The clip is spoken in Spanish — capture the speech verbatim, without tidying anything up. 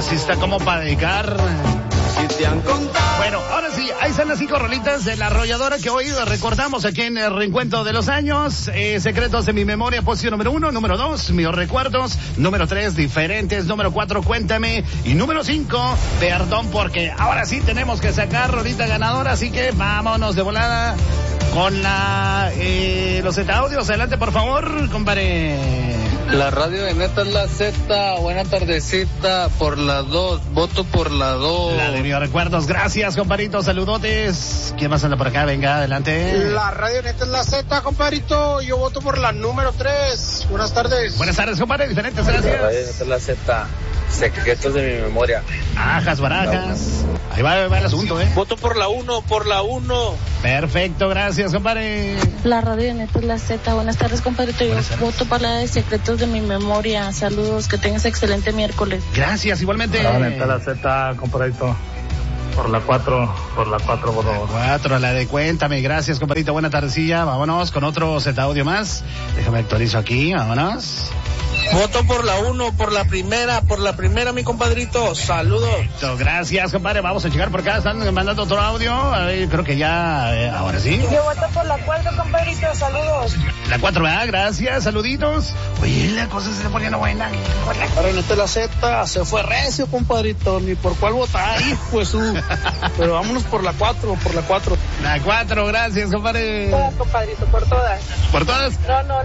sí está como para dedicar. Si te han contado. Bueno, ahora sí, ahí están las cinco rolitas de La Arrolladora que hoy recordamos aquí en el Reencuentro de los Años. Eh, Secretos de mi memoria, posición número uno. Número dos, Mis recuerdos. Número tres, Diferentes. Número cuatro, Cuéntame. Y número cinco, Perdón, porque ahora sí tenemos que sacar rolita ganadora. Así que vámonos de volada con la eh, los Z audios. Adelante, por favor, compadre. La radio de Neta es la Z, buena tardecita, por la dos, voto por la dos. La de Mis recuerdos, gracias, compadrito, saludotes. ¿Quién más anda por acá? Venga, adelante. La radio Neta es la Z, compadrito, yo voto por la número tres. Buenas tardes. Buenas tardes, compadre, Diferentes, gracias. La radio de Neta es la Z, Secretos de mi memoria. Ajas, barajas. Ahí va, ahí va el asunto, ¿eh? Voto por la uno, por la uno. Perfecto, gracias, compadre. La radio de Neta es la Z. Buenas tardes, compadrito. Yo voto para la de Secretos de mi memoria. Saludos, que tengas excelente miércoles. Gracias, igualmente. La Neta es la Z, compadrito. Por la cuatro, por la cuatro, por favor. cuatro, la de Cuéntame, gracias, compadrito. Buena tardecilla. Vámonos con otro Z audio más. Déjame actualizo aquí, vámonos. Voto por la uno, por la primera, por la primera, mi compadrito. Saludos. Gracias, compadre. Vamos a llegar por acá. Están mandando otro audio. A ver, creo que ya, eh, ahora sí. Yo voto por la cuatro, compadrito. Saludos. La cuatro, ¿verdad? Gracias, saluditos. Oye, la cosa se está poniendo buena. Ahora Neta es la Z, se fue recio, compadrito, ni por cuál votar, hijo de su. Pero vámonos por la cuatro, por la cuatro. La cuatro, gracias, compadre. Todas, compadrito, por todas. ¿Por todas? No, no.